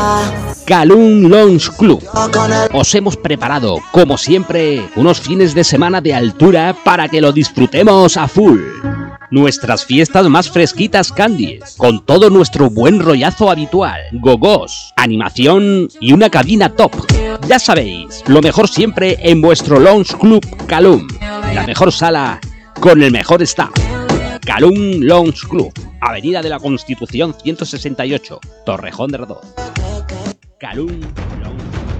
Calum Lounge Club. Os hemos preparado, como siempre, unos fines de semana de altura para que lo disfrutemos a full. Nuestras fiestas más fresquitas candies, con todo nuestro buen rollazo habitual, gogos, animación y una cabina top. Ya sabéis, lo mejor siempre en vuestro Lounge Club Calum, la mejor sala con el mejor staff. Calum Lounge Club, Avenida de la Constitución 168, Torrejón de Redón. Calum